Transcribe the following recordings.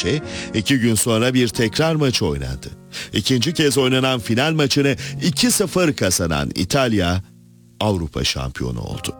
Fenerbahçe 2 gün sonra bir tekrar maçı oynadı. İkinci kez oynanan final maçını 2-0 kazanan İtalya Avrupa şampiyonu oldu.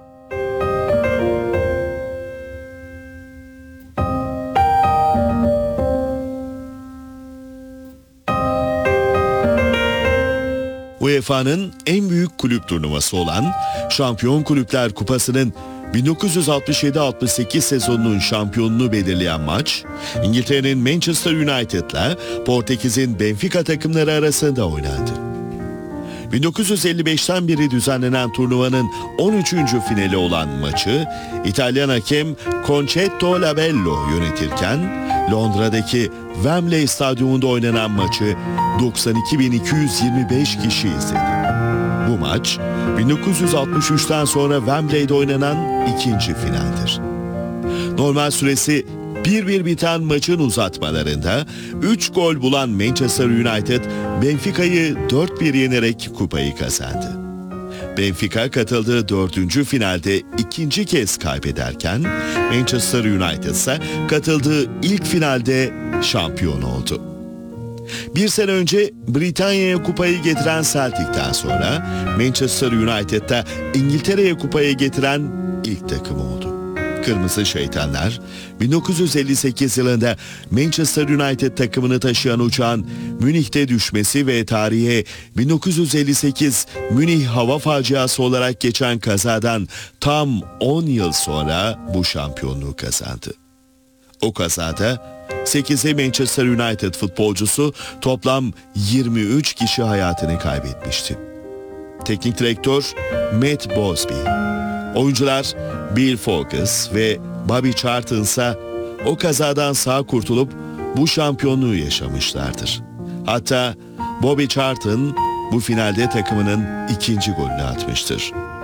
UEFA'nın en büyük kulüp turnuvası olan Şampiyon Kulüpler Kupası'nın 1967-68 sezonunun şampiyonunu belirleyen maç, İngiltere'nin Manchester United'la Portekiz'in Benfica takımları arasında oynandı. 1955'ten beri düzenlenen turnuvanın 13. finali olan maçı İtalyan hakem Concetto Labello yönetirken Londra'daki Wembley Stadyumunda oynanan maçı 92.225 kişi izledi. Bu maç 1963'ten sonra Wembley'de oynanan ikinci finaldir. Normal süresi 1-1 biten maçın uzatmalarında 3 gol bulan Manchester United Benfica'yı 4-1 yenerek kupayı kazandı. Benfica katıldığı 4. finalde ikinci kez kaybederken Manchester United ise katıldığı ilk finalde şampiyon oldu. Bir sene önce Britanya'ya kupayı getiren Celtic'ten sonra Manchester United'da İngiltere'ye kupayı getiren ilk takım oldu. Kırmızı Şeytanlar 1958 yılında Manchester United takımını taşıyan uçağın Münih'te düşmesi ve tarihe 1958 Münih hava faciası olarak geçen kazadan tam 10 yıl sonra bu şampiyonluğu kazandı. O kazada 8'i Manchester United futbolcusu toplam 23 kişi hayatını kaybetmişti. Teknik direktör Matt Busby, oyuncular Bill Folks ve Bobby Charlton ise o kazadan sağ kurtulup bu şampiyonluğu yaşamışlardır. Hatta Bobby Charlton bu finalde takımının ikinci golünü atmıştır.